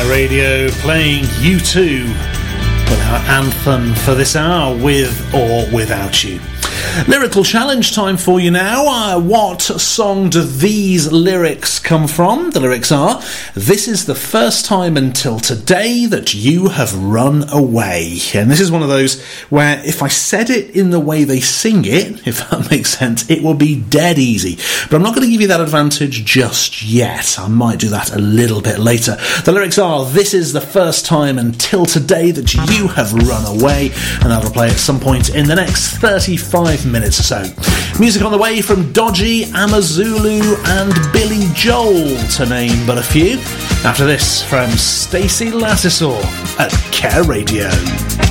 Radio playing U2 with our anthem for this hour, With or Without You. Lyrical challenge time for you now. What song do these lyrics come from? The lyrics are: this is the first time until today that you have run away. And this is one of those where if I said it in the way they sing it, if that makes sense, it will be dead easy. But I'm not going to give you that advantage just yet. I might do that a little bit later. The lyrics are: this is the first time until today that you have run away. And that'll play at some point in the next 35 minutes or so. Music on the way from Dodgy, Amazulu and Billy Joel, to name but a few. After this, from Stacey Lattisaw at Care Radio.